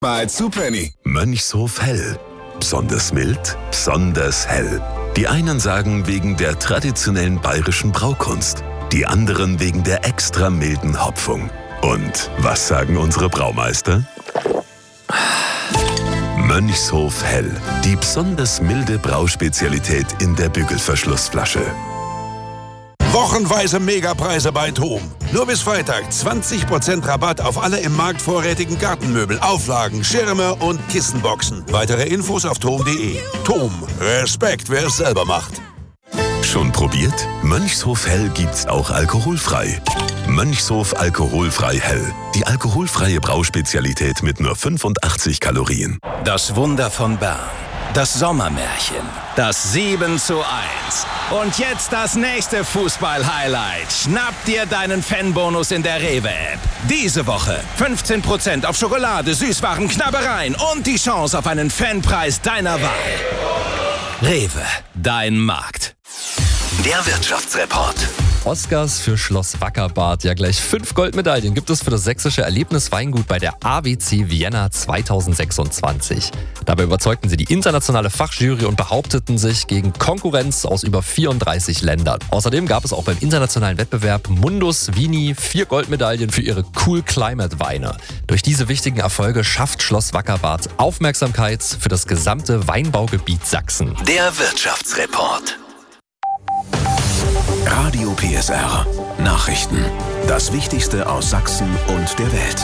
Mal zu Penny. Mönchshof Hell. Besonders mild, besonders hell. Die einen sagen wegen der traditionellen bayerischen Braukunst, die anderen wegen der extra milden Hopfung. Und was sagen unsere Braumeister? Mönchshof Hell, die besonders milde Brauspezialität in der Bügelverschlussflasche. Wochenweise Megapreise bei TOM. Nur bis Freitag 20% Rabatt auf alle im Markt vorrätigen Gartenmöbel, Auflagen, Schirme und Kissenboxen. Weitere Infos auf tom.de. TOM. Respekt, wer es selber macht. Schon probiert? Mönchshof Hell gibt's auch alkoholfrei. Mönchshof Alkoholfrei Hell. Die alkoholfreie Brauspezialität mit nur 85 Kalorien. Das Wunder von Bern. Das Sommermärchen. Das 7:1. Und jetzt das nächste Fußball-Highlight. Schnapp dir deinen Fanbonus in der Rewe-App. Diese Woche 15% auf Schokolade, Süßwaren, Knabbereien und die Chance auf einen Fanpreis deiner Wahl. Rewe, dein Markt. Der Wirtschaftsreport. Oscars für Schloss Wackerbad. Ja, gleich 5 Goldmedaillen gibt es für das sächsische Erlebnisweingut bei der AWC Vienna 2026. Dabei überzeugten sie die internationale Fachjury und behaupteten sich gegen Konkurrenz aus über 34 Ländern. Außerdem gab es auch beim internationalen Wettbewerb Mundus Vini 4 Goldmedaillen für ihre Cool Climate Weine. Durch diese wichtigen Erfolge schafft Schloss Wackerbad Aufmerksamkeit für das gesamte Weinbaugebiet Sachsen. Der Wirtschaftsreport. Radio PSR. Nachrichten. Das Wichtigste aus Sachsen und der Welt.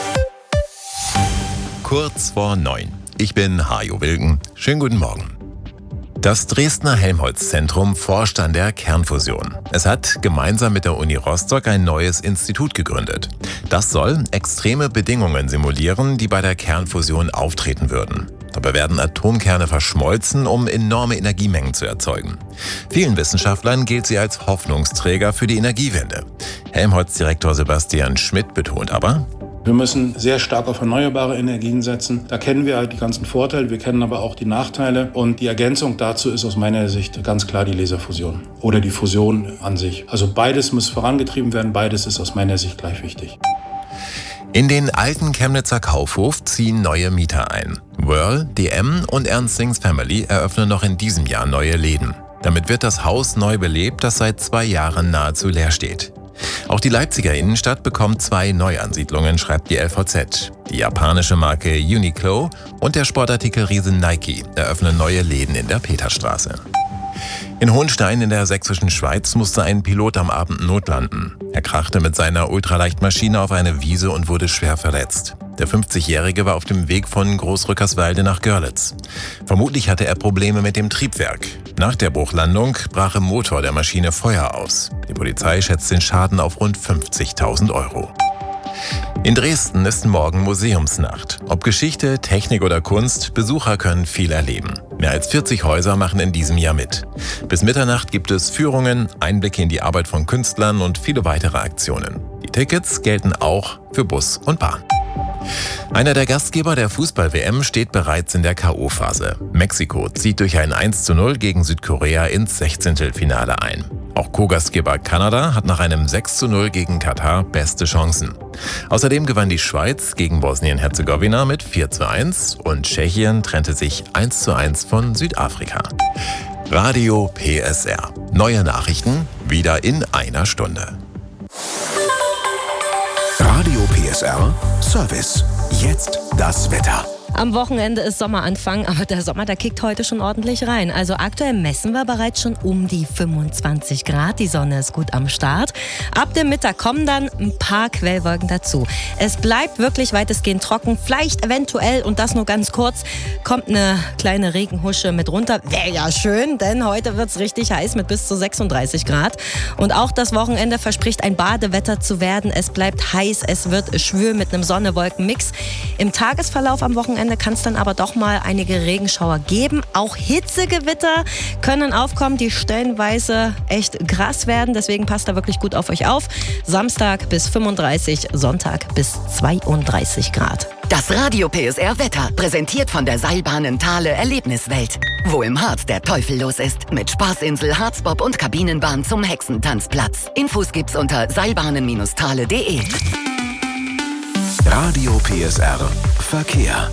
Kurz vor 9. Ich bin Hajo Wilken. Schönen guten Morgen. Das Dresdner Helmholtz-Zentrum forscht an der Kernfusion. Es hat gemeinsam mit der Uni Rostock ein neues Institut gegründet. Das soll extreme Bedingungen simulieren, die bei der Kernfusion auftreten würden. Dabei werden Atomkerne verschmolzen, um enorme Energiemengen zu erzeugen. Vielen Wissenschaftlern gilt sie als Hoffnungsträger für die Energiewende. Helmholtz-Direktor Sebastian Schmidt betont aber: Wir müssen sehr stark auf erneuerbare Energien setzen. Da kennen wir halt die ganzen Vorteile, wir kennen aber auch die Nachteile. Und die Ergänzung dazu ist aus meiner Sicht ganz klar die Laserfusion oder die Fusion an sich. Also beides muss vorangetrieben werden, beides ist aus meiner Sicht gleich wichtig. In den alten Chemnitzer Kaufhof ziehen neue Mieter ein. Whirl, DM und Ernst Sings Family eröffnen noch in diesem Jahr neue Läden. Damit wird das Haus neu belebt, das seit 2 Jahren nahezu leer steht. Auch die Leipziger Innenstadt bekommt 2 Neuansiedlungen, schreibt die LVZ. Die japanische Marke Uniqlo und der Sportartikelriese Nike eröffnen neue Läden in der Peterstraße. In Hohenstein in der sächsischen Schweiz musste ein Pilot am Abend notlanden. Er krachte mit seiner Ultraleichtmaschine auf eine Wiese und wurde schwer verletzt. Der 50-Jährige war auf dem Weg von Großrückerswalde nach Görlitz. Vermutlich hatte er Probleme mit dem Triebwerk. Nach der Bruchlandung brach im Motor der Maschine Feuer aus. Die Polizei schätzt den Schaden auf rund 50.000 €. In Dresden ist morgen Museumsnacht. Ob Geschichte, Technik oder Kunst, Besucher können viel erleben. Mehr als 40 Häuser machen in diesem Jahr mit. Bis Mitternacht gibt es Führungen, Einblicke in die Arbeit von Künstlern und viele weitere Aktionen. Die Tickets gelten auch für Bus und Bahn. Einer der Gastgeber der Fußball-WM steht bereits in der K.O.-Phase. Mexiko zieht durch ein 1:0 gegen Südkorea ins 16. ein. Auch Co-Gastgeber Kanada hat nach einem 6:0 gegen Katar beste Chancen. Außerdem gewann die Schweiz gegen Bosnien-Herzegowina mit 4:1 und Tschechien trennte sich 1:1 von Südafrika. Radio PSR. Neue Nachrichten wieder in einer Stunde. Radio PSR Service. Jetzt das Wetter. Am Wochenende ist Sommeranfang, aber der Sommer, der kickt heute schon ordentlich rein. Also aktuell messen wir bereits schon um die 25 Grad. Die Sonne ist gut am Start. Ab dem Mittag kommen dann ein paar Quellwolken dazu. Es bleibt wirklich weitestgehend trocken. Vielleicht eventuell, und das nur ganz kurz, kommt eine kleine Regenhusche mit runter. Wäre ja schön, denn heute wird es richtig heiß mit bis zu 36 Grad. Und auch das Wochenende verspricht ein Badewetter zu werden. Es bleibt heiß, es wird schwül mit einem Sonne-Wolken-Mix. Im Tagesverlauf am Wochenende kann es dann aber doch mal einige Regenschauer geben. Auch Hitzegewitter können aufkommen, die stellenweise echt krass werden. Deswegen passt da wirklich gut auf euch auf. Samstag bis 35, Sonntag bis 32 Grad. Das Radio PSR Wetter, präsentiert von der Seilbahnen Thale Erlebniswelt. Wo im Harz der Teufel los ist. Mit Spaßinsel, Harzbob und Kabinenbahn zum Hexentanzplatz. Infos gibt's unter seilbahnen-thale.de. Radio PSR Verkehr.